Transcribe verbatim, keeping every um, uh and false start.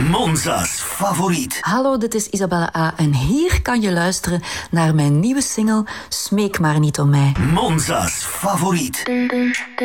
Monza's favoriet. Hallo, dit is Isabelle A. en hier kan je luisteren naar mijn nieuwe single Smeek maar niet om mij. Monza's favoriet.